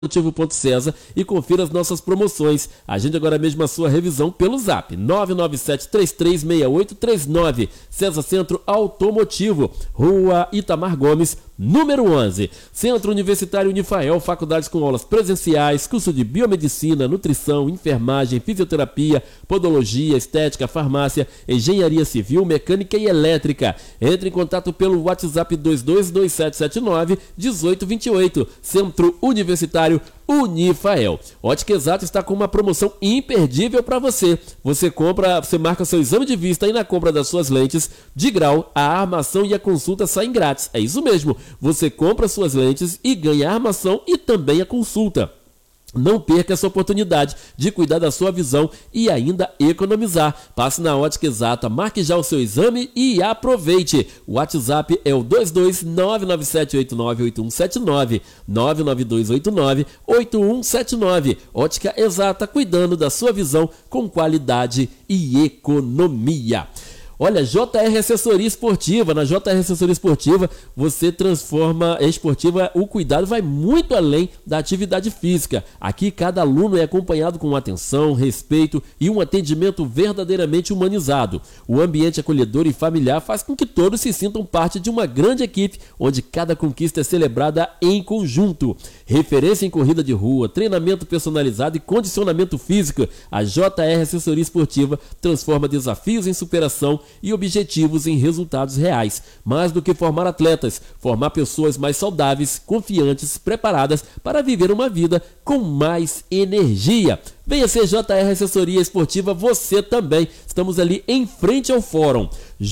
Automotivo.cesa e confira as nossas promoções. Agende agora mesmo a sua revisão pelo Zap 997-336839. Cesa Centro Automotivo, Rua Itamar Gomes, número 11. Centro Universitário Unifael, faculdades com aulas presenciais, curso de biomedicina, nutrição, enfermagem, fisioterapia, podologia, estética, farmácia, engenharia civil, mecânica e elétrica. Entre em contato pelo WhatsApp 222779-1828. Centro Universitário Unifael. Ótica Exato está com uma promoção imperdível para você. Você marca seu exame de vista e na compra das suas lentes de grau, a armação e a consulta saem grátis. É isso mesmo. Você compra suas lentes e ganha a armação e também a consulta. Não perca essa oportunidade de cuidar da sua visão e ainda economizar. Passe na Ótica Exata, marque já o seu exame e aproveite. O WhatsApp é o 22997898179, 992898179. Ótica Exata, cuidando da sua visão com qualidade e economia. Olha, JR Assessoria Esportiva. Na JR Assessoria Esportiva, você transforma esportiva, o cuidado vai muito além da atividade física. Aqui, cada aluno é acompanhado com atenção, respeito e um atendimento verdadeiramente humanizado. O ambiente acolhedor e familiar faz com que todos se sintam parte de uma grande equipe, onde cada conquista é celebrada em conjunto. Referência em corrida de rua, treinamento personalizado e condicionamento físico, a JR Assessoria Esportiva transforma desafios em superação e objetivos em resultados reais. Mais do que formar atletas, formar pessoas mais saudáveis, confiantes, preparadas para viver uma vida com mais energia. Venha ser JR Assessoria Esportiva você também. Estamos ali em frente ao fórum.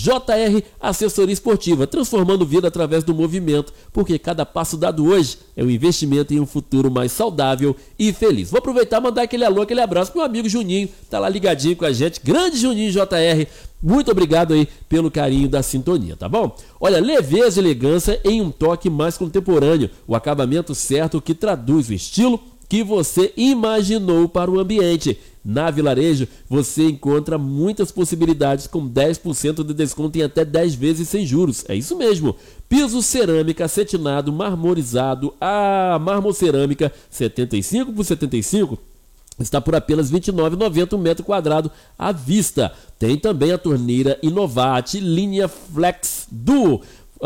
JR Assessoria Esportiva, transformando vida através do movimento, porque cada passo dado hoje é um investimento em um futuro mais saudável e feliz. Vou aproveitar e mandar aquele alô, aquele abraço para o meu amigo Juninho, tá lá ligadinho com a gente. Grande Juninho JR, muito obrigado aí pelo carinho da sintonia, tá bom? Olha, leveza e elegância em um toque mais contemporâneo, o acabamento certo que traduz o estilo que você imaginou para o ambiente. Na Vilarejo, você encontra muitas possibilidades com 10% de desconto em até 10 vezes sem juros. É isso mesmo. Piso cerâmica acetinado, marmorizado, a marmocerâmica 75 por 75 está por apenas R$ 29,90 um metro quadrado à vista. Tem também a torneira Inovate linha Flex Duo.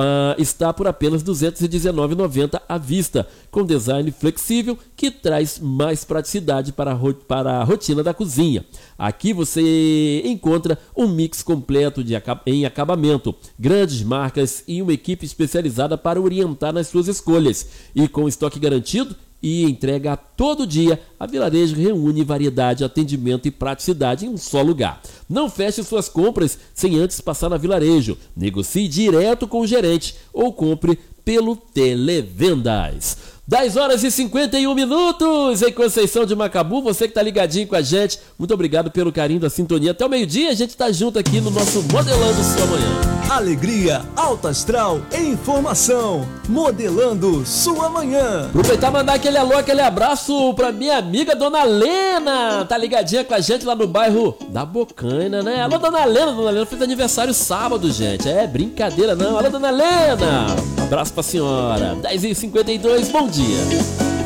Está por apenas R$ 219,90 à vista, com design flexível que traz mais praticidade para a rotina da cozinha. Aqui você encontra um mix completo em acabamento, grandes marcas e uma equipe especializada para orientar nas suas escolhas. E com estoque garantido e entrega todo dia, a Vilarejo reúne variedade, atendimento e praticidade em um só lugar. Não feche suas compras sem antes passar na Vilarejo. Negocie direto com o gerente ou compre pelo Televendas. 10 horas e 51 minutos em Conceição de Macabu. Você que tá ligadinho com a gente, muito obrigado pelo carinho da sintonia. Até o meio-dia a gente tá junto aqui no nosso Modelando Sua Manhã. Alegria, alto astral e informação. Modelando Sua Manhã. Aproveitar e mandar aquele alô, aquele abraço pra minha amiga Dona Lena. Tá ligadinha com a gente lá no bairro da Bocaina, né? Alô, Dona Lena fez aniversário sábado, gente. É brincadeira não. Alô, Dona Lena. Um abraço pra senhora. 10h52, bom dia.